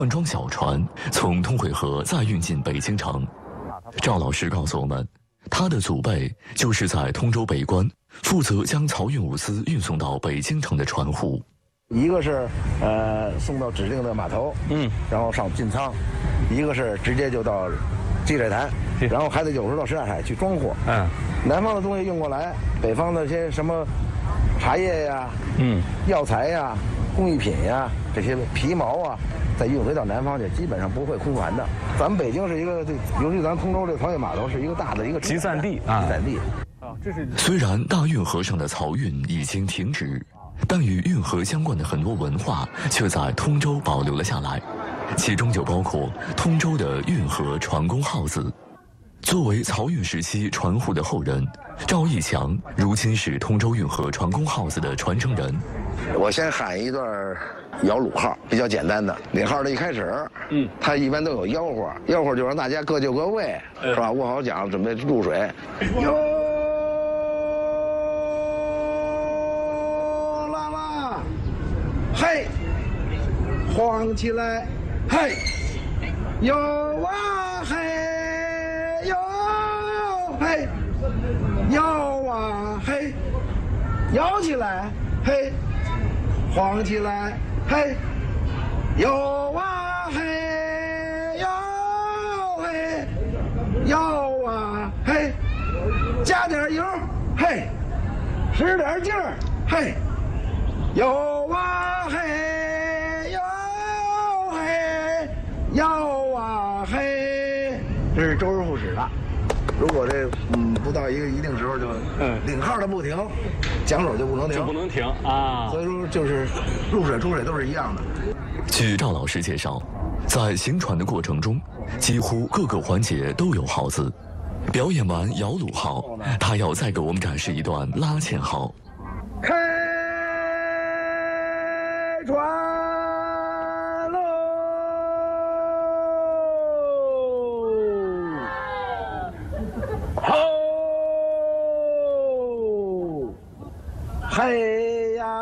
换装小船从通惠河再运进北京城。赵老师告诉我们，他的祖辈就是在通州北关负责将漕运物资运送到北京城的船户。 一个是送到指定的码头，然后上进仓；一个是直接就到积水潭，然后还得有时候到什刹海去装货。南方的东西运过来，北方的些什么茶叶呀、药材呀、工艺品呀、这些皮毛啊，再运回到南方去，基本上不会空船的。咱们北京是一个，尤其咱通州这个漕运码头是一个大的一个集散地啊，集散地。 虽然大运河上的漕运已经停止，但与运河相关的很多文化却在通州保留了下来，其中就包括通州的运河船工号字。作为漕运时期船户的后人，赵义强如今是通州运河船工号字的传承人。 我先喊一段摇橹号，比较简单的。领号的一开始，他一般都有吆喝，吆喝就让大家各就各位，是吧？握好桨，准备入水。哟，拉拉，嘿，晃起来，嘿，哟啊嘿，哟嘿，摇啊嘿，摇起来，嘿。晃起来，嘿，摇啊嘿，摇嘿，摇啊嘿，加点油，嘿，使点劲儿，嘿，摇啊嘿，摇嘿，摇啊嘿，这是周而复始的。如果这不到一定时候就领号的不停，桨手就不能停， 啊。 所以说就是入水出水都是一样的。 据赵老师介绍，在行船的过程中，几乎各个环节都有号字。表演完摇橹号，他要再给我们展示一段拉纤号。 开船喽！吼！嘿呀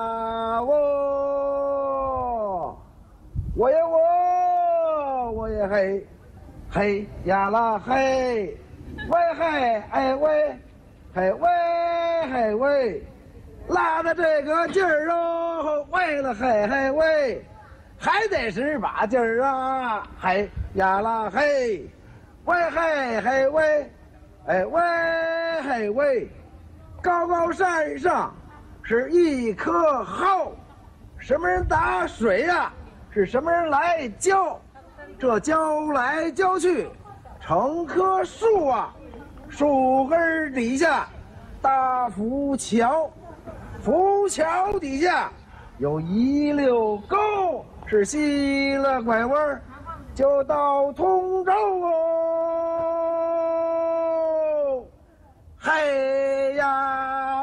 我也我也嘿，嘿呀啦嘿，喂嘿哎喂，嘿喂嘿喂，拉的这个劲儿哦，为了嘿嘿喂，还得使把劲儿啊，嘿呀啦嘿，喂嘿嘿喂，哎喂嘿喂，高高山上是一棵蒿，什么人打水呀？是什么人来浇？这浇来浇去，成棵树啊！树根底下搭浮桥，浮桥底下有一溜沟，是西了拐弯就到通州哦。嘿呀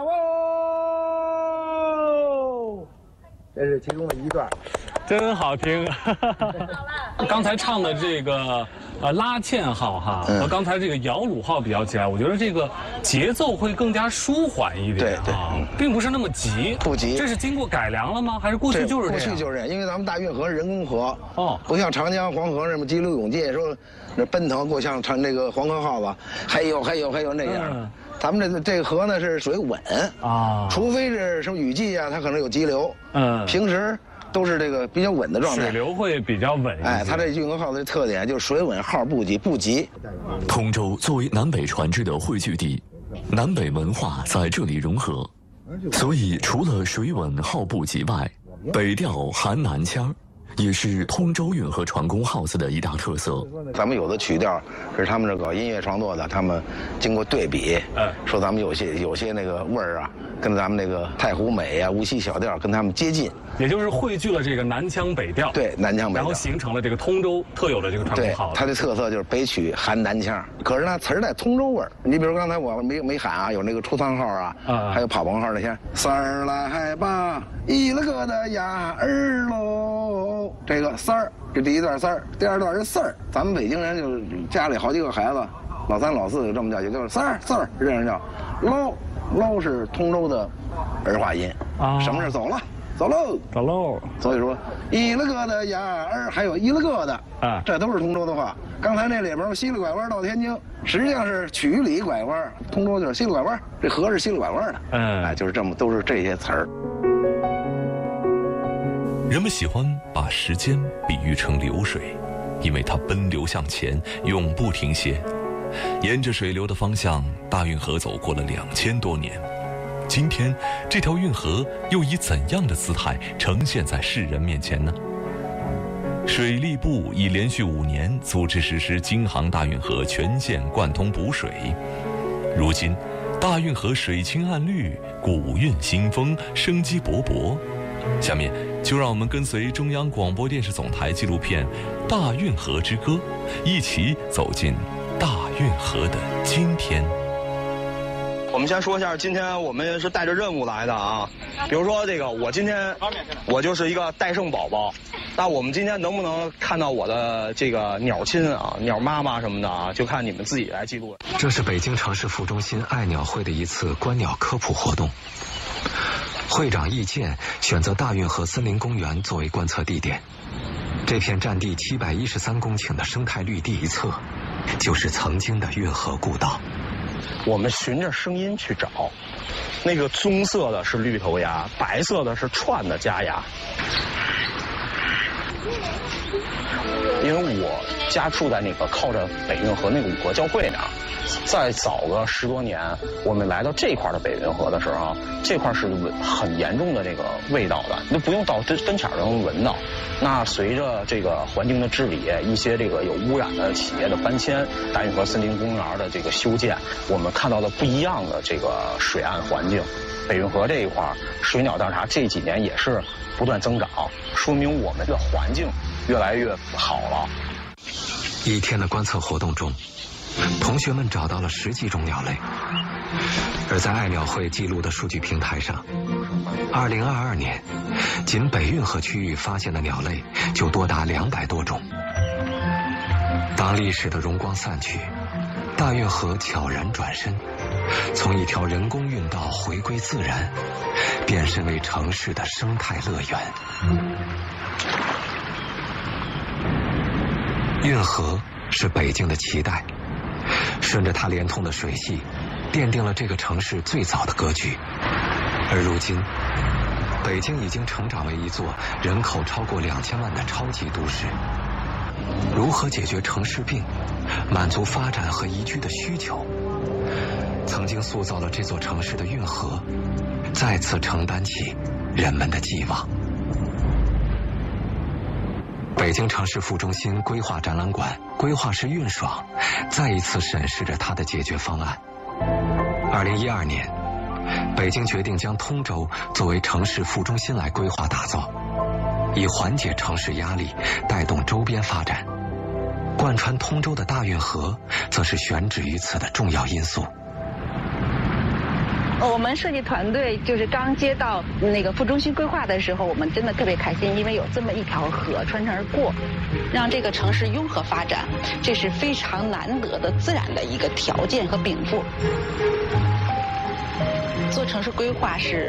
哦，这是其中的一段。 真好听，刚才唱的这个拉纤号哈，和刚才这个摇橹号比较起来，我觉得这个节奏会更加舒缓一点啊，并不是那么急， 不急。 这是经过改良了吗？还是过去就是这样？ 过去就是这样，因为咱们大运河是人工河不像长江、黄河什么激流勇进，说那奔腾过像唱那个黄河号吧，嘿呦嘿呦嘿呦那样。咱们这个河呢是水稳啊，除非是什么雨季啊，它可能有激流。平时都是这个比较稳的状态， 水流会比较稳。 它这运河号的特点就是水稳，号不急不急。 通州作为南北船只的汇聚地，南北文化在这里融合，所以除了水稳号不急外，北调含南腔也是通州运河船工号字的一大特色。 咱们有的曲调是他们这搞音乐创作的，他们经过对比，说咱们有些那个味儿啊，跟咱们那个太湖美啊、无锡小调跟他们接近， 也就是汇聚了这个南腔北调。 对，南腔北调， 然后形成了这个通州特有的这个船工号。 它的特色就是北曲含南腔，可是呢词儿带通州味儿。你比如刚才我没喊啊，有那个出仓号啊，还有跑棚号那些，三儿来吧，一了个的呀儿喽。这个三儿，这第一段三儿，第二段是四儿。咱们北京人就家里好几个孩子，老三老四就这么叫，也就是三儿四儿，这样叫。喽是通州的儿化音，什么是走了？ 走喽， 走喽。 所以说，一了个的呀儿，还有一了个的啊，这都是通州的话。刚才那里边西里拐弯到天津，实际上是曲里拐弯，通州就是西里拐弯，这河是西里拐弯的。哎，就是这么都是这些词儿。 人们喜欢把时间比喻成流水，因为它奔流向前，永不停歇。沿着水流的方向，大运河走过了2000多年。今天，这条运河又以怎样的姿态呈现在世人面前呢？水利部已连续5年组织实施京杭大运河全线贯通补水。如今，大运河水清岸绿，古韵新风，生机勃勃。下面就让我们跟随中央广播电视总台纪录片《大运河之歌》，一起走进大运河的今天。 我们先说一下，今天我们是带着任务来的啊。比如说这个，我今天我就是一个戴胜宝宝，那我们今天能不能看到我的这个鸟亲啊、鸟妈妈什么的啊，就看你们自己来记录。 这是北京城市副中心爱鸟会的一次观鸟科普活动。会长易建选择大运河森林公园作为观测地点。这片占地713公顷的生态绿地一侧，就是曾经的运河故道。 我们循着声音去找，那个棕色的是绿头鸭，白色的是串的家鸭。因为我家住在那个靠着北运河那个5河交汇那儿，再早个10多年，我们来到这块的北运河的时候，这块是很严重的这个味道的，都不用到跟前儿能闻到。那随着这个环境的治理，一些这个有污染的企业的搬迁，大运河森林公园的这个修建，我们看到了不一样的这个水岸环境。北运河这一块水鸟调查这几年也是不断增长，说明我们的环境越来越好了。 一天的观测活动中，同学们找到了10几种鸟类，而在爱鸟会记录的数据平台上，2022年，仅北运河区域发现的鸟类就多达200多种。当历史的荣光散去，大运河悄然转身，从一条人工运道回归自然，变身为城市的生态乐园。运河是北京的脐带，顺着它连通的水系，奠定了这个城市最早的格局。而如今，北京已经成长为一座人口超过2000万的超级都市。如何解决城市病，满足发展和宜居的需求？曾经塑造了这座城市的运河，再次承担起人们的寄望。北京城市副中心规划展览馆规划师运爽再一次审视着它的解决方案。2012年，北京决定将通州作为城市副中心来规划打造，以缓解城市压力，带动周边发展。贯穿通州的大运河则是选址于此的重要因素。 我们设计团队就是刚接到那个副中心规划的时候，我们真的特别开心，因为有这么一条河穿城而过，让这个城市拥河发展，这是非常难得的自然的一个条件和禀赋。做城市规划是